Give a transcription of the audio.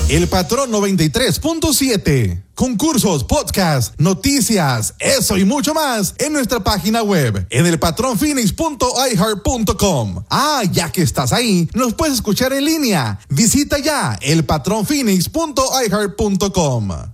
El Patrón 93.7. Concursos, podcast, noticias, eso y mucho más en nuestra página web, en elpatronphoenix.iheart.com. Ya que estás ahí, nos puedes escuchar en línea. Visita ya elpatronphoenix.iheart.com.